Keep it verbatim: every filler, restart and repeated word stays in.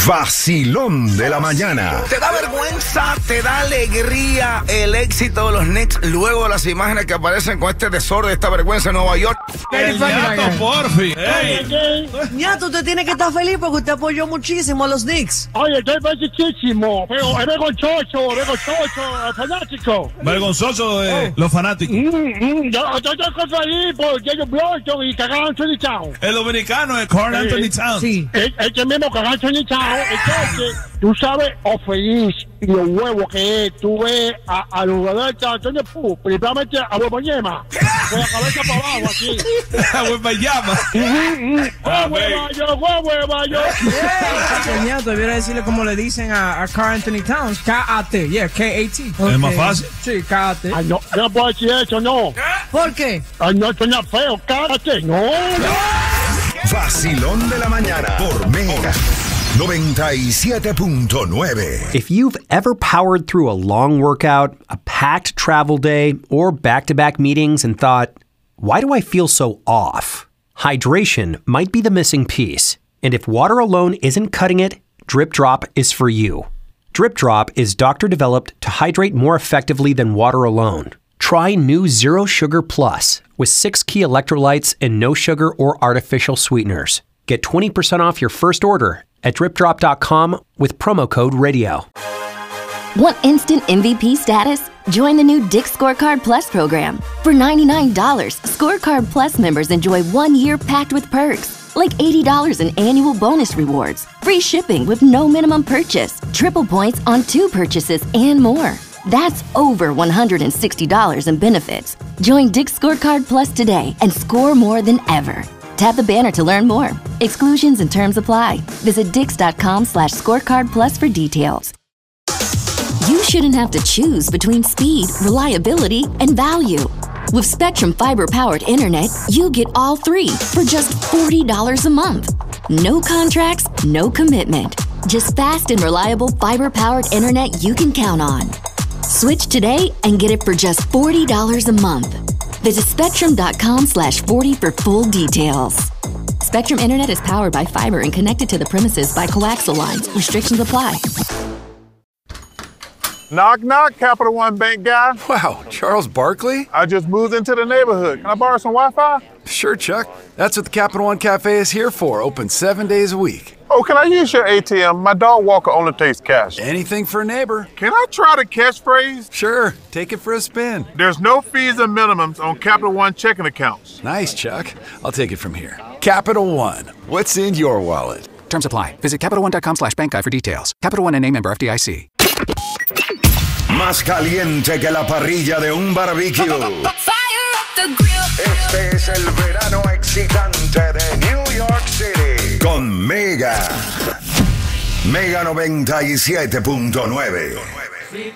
Vacilón de la mañana. ¿Te da vergüenza, te da alegría el éxito de los Knicks luego de las imágenes que aparecen con este desorden, esta vergüenza en Nueva York? El ñato, porfi. Hey. Ñato, usted tiene que estar feliz porque usted apoyó muchísimo a los Knicks. Oye, estoy felicísimo, pero es vergonzoso, vergonzoso, es fanático. Vergonzoso de oh. los fanáticos. Mm, mm, yo, yo estoy feliz por Jason Blanton y Carl Anthony Towns. El dominicano es Carl Anthony Towns. Sí. Es el que mismo Carl Anthony Towns. Entonces, tú sabes, o feliz y los huevos que es, tú ves a, a los jugadores de Antonio Pú, principalmente a Huevañema, con la cabeza para abajo aquí. A Huevañema. Huevayo, huevayo. Ñato, debiera decirle como le dicen a, a Carl Anthony Towns, K A T, yeah, K A T. Okay. ¿Es más fácil? Sí, K A T. Ay, no, yo no puedo decir eso, no. ¿Por qué? Ay, no, suena feo, K A T, no, no. Vacilón de la mañana por Mega noventa y siete punto nueve. If you've ever powered through a long workout, a packed travel day, or back-to-back meetings and thought, why do I feel so off? Hydration might be the missing piece. And if water alone isn't cutting it, Drip Drop is for you. Drip Drop is doctor-developed to hydrate more effectively than water alone. Try new Zero Sugar Plus with six key electrolytes and no sugar or artificial sweeteners. Get twenty percent off your first order at drip drop dot com with promo code radio. Want instant M V P status? Join the new Dick's Scorecard Plus program. For ninety-nine dollars, Scorecard Plus members enjoy one year packed with perks, like eighty dollars in annual bonus rewards, free shipping with no minimum purchase, triple points on two purchases, and more. That's over one hundred sixty dollars in benefits. Join Dick's Scorecard Plus today and score more than ever. Tap the banner to learn more. Exclusions and terms apply. Visit dix.com slash scorecard plus for details. You shouldn't have to choose between speed, reliability, and value. With Spectrum Fiber-powered internet, you get all three for just forty dollars a month. No contracts, no commitment. Just fast and reliable fiber-powered internet you can count on. Switch today and get it for just forty dollars a month. Visit spectrum.com slash 40 for full details. Spectrum Internet is powered by fiber and connected to the premises by coaxial lines. Restrictions apply. Knock, knock, Capital One Bank guy. Wow, Charles Barkley? I just moved into the neighborhood. Can I borrow some Wi-Fi? Sure, Chuck. That's what the Capital One Cafe is here for. Open seven days a week. Oh, can I use your A T M? My dog Walker only takes cash. Anything for a neighbor. Can I try the catchphrase? Sure. Take it for a spin. There's no fees and minimums on Capital One checking accounts. Nice, Chuck. I'll take it from here. Capital One. What's in your wallet? Terms apply. Visit CapitalOne.com slash bank guide for details. Capital One N A member F D I C. Más caliente que la parrilla de un barbecue. Este es el verano excitante de New York City. Con Mega. Mega noventa y siete punto nueve.